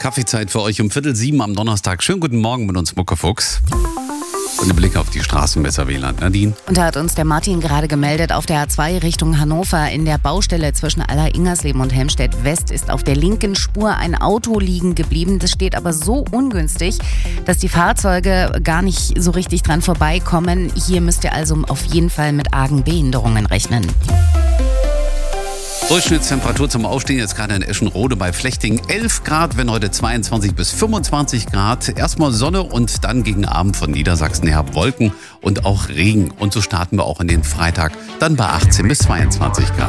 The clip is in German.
Kaffeezeit für euch um 6:15 am Donnerstag. Schönen guten Morgen mit uns, Muckefuchs. Und ein Blick auf die Straßen Weserwehland. Nadine? Und da hat uns der Martin gerade gemeldet, auf der A2 Richtung Hannover in der Baustelle zwischen Aller-Ingersleben und Helmstedt West ist auf der linken Spur ein Auto liegen geblieben. Das steht aber so ungünstig, dass die Fahrzeuge gar nicht so richtig dran vorbeikommen. Hier müsst ihr also auf jeden Fall mit argen Behinderungen rechnen. Durchschnittstemperatur zum Aufstehen jetzt gerade in Eschenrode bei Flechting 11 Grad, wenn heute 22 bis 25 Grad. Erstmal Sonne und dann gegen Abend von Niedersachsen her Wolken und auch Regen. Und so starten wir auch in den Freitag, dann bei 18 bis 22 Grad.